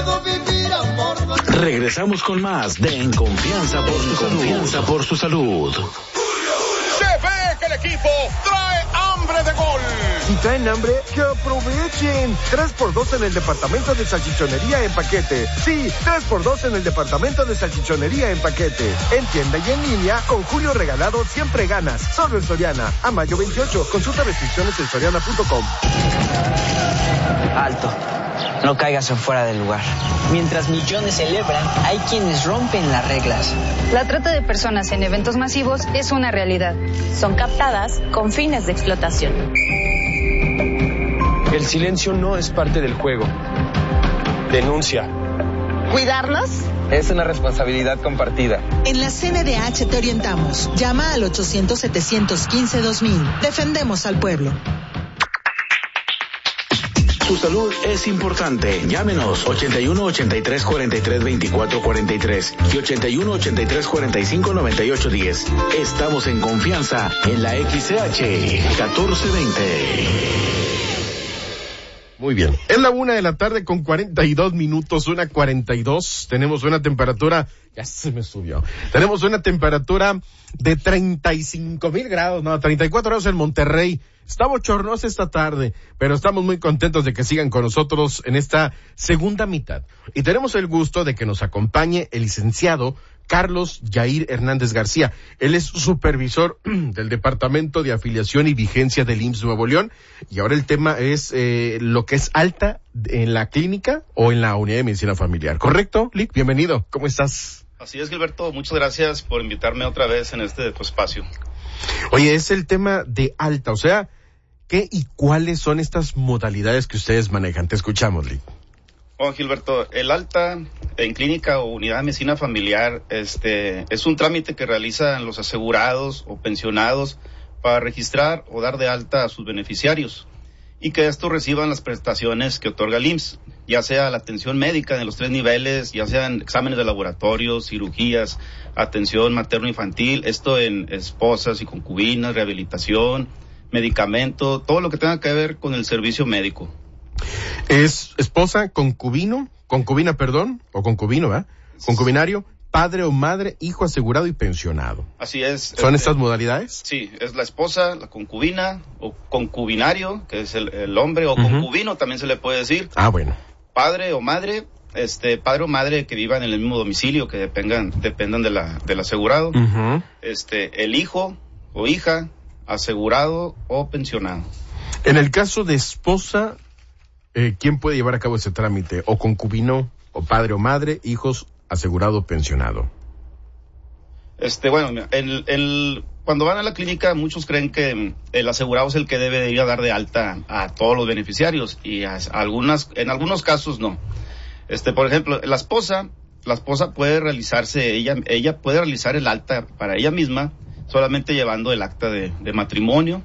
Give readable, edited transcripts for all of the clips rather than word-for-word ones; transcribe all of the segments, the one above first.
Regresamos con más de En Confianza por su salud. Se ve que el equipo trae hambre de gol. Si traen hambre, que aprovechen. 3x2 en el departamento de salchichonería en paquete. Sí, 3x2 en el departamento de salchichonería en paquete. En tienda y en línea, con Julio Regalado siempre ganas. Solo en Soriana. A mayo 28. Consulta restricciones en soriana.com. Alto. No caigas en fuera del lugar. Mientras millones celebran, hay quienes rompen las reglas. La trata de personas en eventos masivos es una realidad. Son captadas con fines de explotación. El silencio no es parte del juego. Denuncia. ¿Cuidarlos? Es una responsabilidad compartida. En la CNDH te orientamos. Llama al 800-715-2000. Defendemos al pueblo. Tu salud es importante. Llámenos 81 83 43 24 43 y 81 83 45 98 10. Estamos en Confianza en la XCH 1420. Muy bien. Es la 1:00 con 42 minutos, 1:42. Tenemos una temperatura, ya se me subió. Tenemos una temperatura de 35,000 grados, 34 grados en Monterrey. Está bochornosa esta tarde, pero estamos muy contentos de que sigan con nosotros en esta segunda mitad. Y tenemos el gusto de que nos acompañe el licenciado Carlos Yair Hernández García. Él es supervisor del Departamento de Afiliación y Vigencia del IMSS Nuevo León. Y ahora el tema es lo que es alta en la clínica o en la unidad de medicina familiar. ¿Correcto, Lick? Bienvenido. ¿Cómo estás? Así es, Gilberto. Muchas gracias por invitarme otra vez en este tu espacio. Oye, es el tema de alta, o sea, ¿qué y cuáles son estas modalidades que ustedes manejan? Te escuchamos, Lick. Bueno, Gilberto, el alta en clínica o unidad de medicina familiar es un trámite que realizan los asegurados o pensionados para registrar o dar de alta a sus beneficiarios y que estos reciban las prestaciones que otorga el IMSS, ya sea la atención médica de los 3 niveles, ya sean exámenes de laboratorio, cirugías, atención materno-infantil, esto en esposas y concubinas, rehabilitación, medicamento, todo lo que tenga que ver con el servicio médico. Es esposa, concubino, o concubino, ¿verdad? Sí. Concubinario, padre o madre, hijo asegurado y pensionado. Así es. ¿Son estas modalidades? Sí, es la esposa, la concubina, o concubinario, que es el hombre, o concubino también se le puede decir. Ah, bueno. Padre o madre, padre o madre que vivan en el mismo domicilio, que dependan del asegurado. El hijo o hija, asegurado o pensionado. En el caso de esposa, ¿quién puede llevar a cabo ese trámite? ¿O concubino, o padre o madre, hijos, asegurado o pensionado? Bueno, cuando van a la clínica, muchos creen que el asegurado es el que debe de ir a dar de alta a todos los beneficiarios, y en algunos casos no. Por ejemplo, la esposa puede realizarse, ella puede realizar el alta para ella misma, solamente llevando el acta de matrimonio.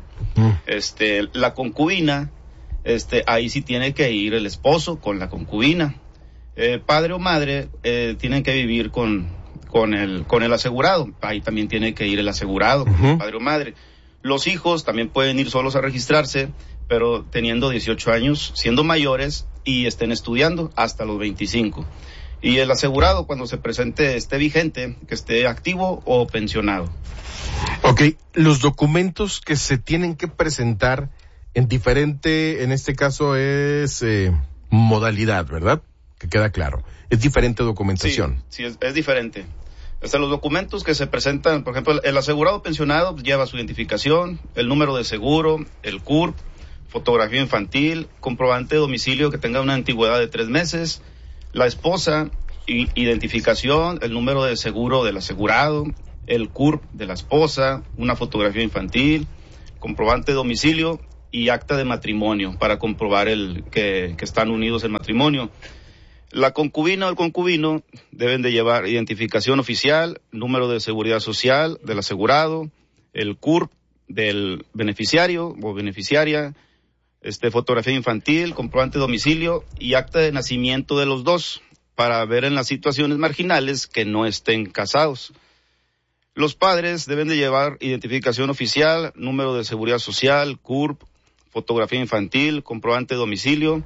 La concubina, ahí sí tiene que ir el esposo con la concubina. Padre o madre tienen que vivir con el asegurado, ahí también tiene que ir el asegurado, padre o madre. Los hijos también pueden ir solos a registrarse, pero teniendo 18 años, siendo mayores y estén estudiando hasta los 25. Y el asegurado, cuando se presente, esté vigente, que esté activo o pensionado. Ok, los documentos que se tienen que presentar en este caso es modalidad, ¿verdad? Que queda claro. Es diferente documentación. Sí, es diferente. Los documentos que se presentan, por ejemplo, el asegurado pensionado lleva su identificación, el número de seguro, el CURP, fotografía infantil, comprobante de domicilio que tenga una antigüedad de 3 meses, la esposa, identificación, el número de seguro del asegurado, el CURP de la esposa, una fotografía infantil, comprobante de domicilio y acta de matrimonio para comprobar que están unidos en matrimonio. La concubina o el concubino deben de llevar identificación oficial, número de seguridad social del asegurado, el CURP del beneficiario o beneficiaria, fotografía infantil, comprobante de domicilio y acta de nacimiento de los dos, para ver en las situaciones marginales que no estén casados. Los padres deben de llevar identificación oficial, número de seguridad social, CURP, fotografía infantil, comprobante de domicilio,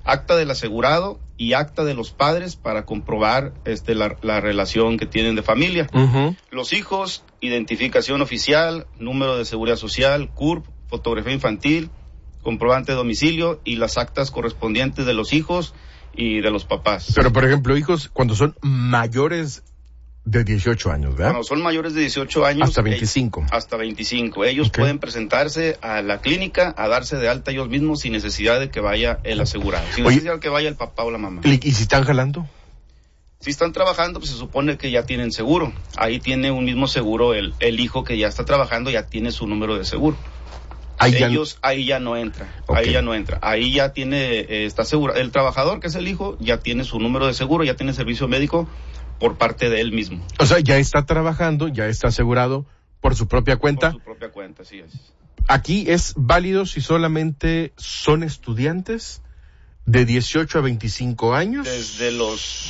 acta del asegurado y acta de los padres para comprobar la relación que tienen de familia. Uh-huh. Los hijos, identificación oficial, número de seguridad social, CURP, fotografía infantil, comprobante de domicilio y las actas correspondientes de los hijos y de los papás. Pero, por ejemplo, hijos cuando son mayores de 18 años, ¿verdad? Cuando son mayores de 18 años. Hasta 25. Hasta 25. Ellos pueden presentarse a la clínica a darse de alta ellos mismos sin necesidad de que vaya el asegurado. Sin necesidad de que vaya el papá o la mamá. ¿Y si están jalando? Si están trabajando, pues se supone que ya tienen seguro. Ahí tiene un mismo seguro el hijo que ya está trabajando, ya tiene su número de seguro. Ahí ya no entra. Okay. Ahí ya no entra. Ahí ya tiene, está seguro. El trabajador, que es el hijo, ya tiene su número de seguro, ya tiene servicio médico por parte de él mismo. O sea, ya está trabajando, ya está asegurado por su propia cuenta. Por su propia cuenta, sí es. Aquí es válido si solamente son estudiantes de 18 a 25 años. Desde los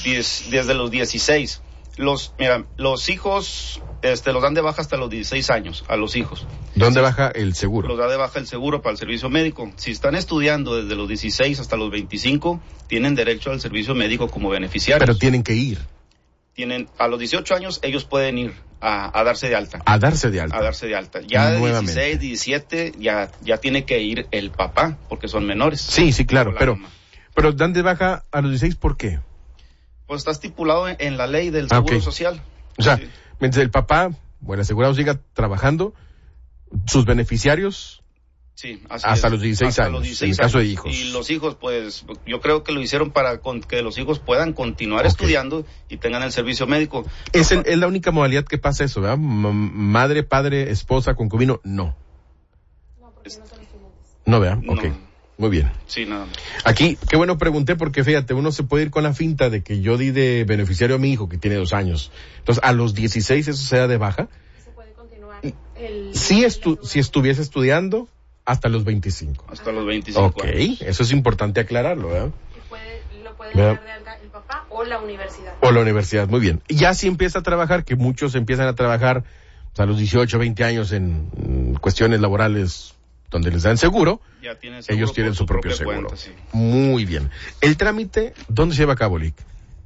16. Los hijos, los dan de baja hasta los 16 años, a los hijos. ¿Dónde baja el seguro? Los da de baja el seguro para el servicio médico. Si están estudiando desde los 16 hasta los 25, tienen derecho al servicio médico como beneficiarios. Pero tienen que ir. A los 18 años, ellos pueden ir a darse de alta. A darse de alta. A darse de alta. Ya de 16, 17, ya tiene que ir el papá, porque son menores. Sí, claro, pero dan de baja a los 16, ¿por qué? Pues está estipulado en la ley del seguro social. O sea, mientras el papá o el asegurado siga trabajando, sus beneficiarios hasta los 16 años, en el caso de hijos. Y los hijos, pues, yo creo que lo hicieron para que los hijos puedan continuar estudiando y tengan el servicio médico. Es la única modalidad que pasa eso, ¿verdad? Madre, padre, esposa, concubino, no. No, porque no son estudiantes. No, ¿verdad? No. Ok. Muy bien. Sí, nada más. Aquí, qué bueno pregunté porque fíjate, uno se puede ir con la finta de que yo di de beneficiario a mi hijo que tiene 2 años. Entonces, a los 16 eso se da de baja. Se puede continuar. Si estuviese estudiando hasta los 25. Hasta los 25 Ok, años. Eso es importante aclararlo, ¿verdad? Lo puede dar de alta el papá o la universidad. O la universidad, muy bien. Y ya si empieza a trabajar, que muchos empiezan a trabajar a los 18, 20 años en cuestiones laborales donde les dan seguro, ellos tienen su propio seguro. Cuenta, sí. Muy bien. ¿El trámite dónde se lleva a cabo, Lick?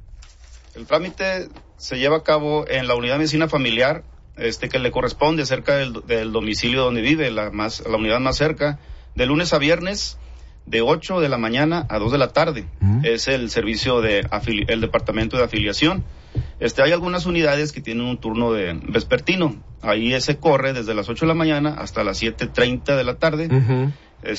El trámite se lleva a cabo en la unidad de medicina familiar, que le corresponde cerca del domicilio donde vive, la unidad más cerca, de lunes a viernes, de 8 de la mañana a 2 de la tarde. Es el servicio el departamento de afiliación. Hay algunas unidades que tienen un turno de vespertino. Ahí se corre desde las 8 de la mañana hasta las 7:30 de la tarde. Uh-huh.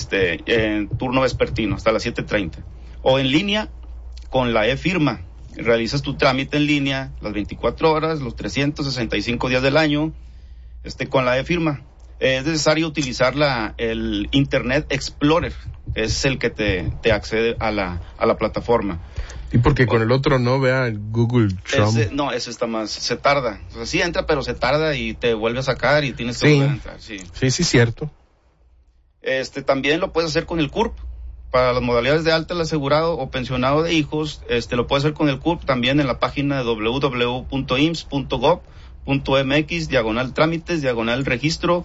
En turno vespertino, hasta las 7:30. O en línea, con la e-firma. Realizas tu trámite en línea las 24 horas, los 365 días del año, con la e-firma. Es necesario utilizar el Internet Explorer, es el que te accede a la plataforma. Y porque con el otro no, vea el Google Chrome. Ese está más, se tarda. O sea, sí entra, pero se tarda y te vuelve a sacar y tienes que volver a entrar. Sí, cierto. También lo puedes hacer con el CURP. Para las modalidades de alta, el asegurado o pensionado de hijos, lo puedes hacer con el CURP también en la página de www.ims.gov.mx/trámites/registro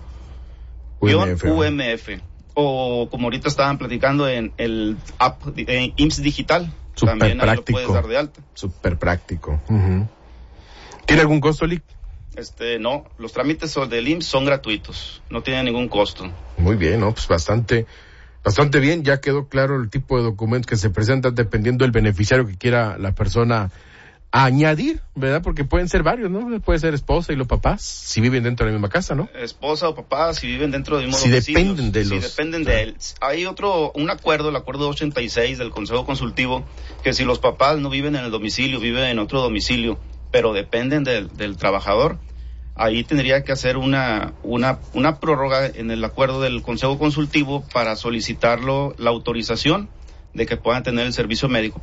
UMF. O como ahorita estaban platicando en el app IMSS Digital. Súper también práctico. Ahí lo puedes dar de alta. Súper práctico. Uh-huh. ¿Tiene algún costo, Lick? No, los trámites del IMSS son gratuitos, no tienen ningún costo. Muy bien, pues bastante bien, ya quedó claro el tipo de documentos que se presentan dependiendo del beneficiario que quiera la persona añadir, ¿verdad? Porque pueden ser varios, ¿no? Puede ser esposa y los papás, si viven dentro de la misma casa, ¿no? Esposa o papá, si viven dentro del mismo domicilio. Si dependen de él. Hay un acuerdo, el acuerdo 86 del Consejo Consultivo, que si los papás no viven en el domicilio, viven en otro domicilio, pero dependen del trabajador, ahí tendría que hacer una prórroga en el acuerdo del Consejo Consultivo para solicitarlo la autorización de que puedan tener el servicio médico.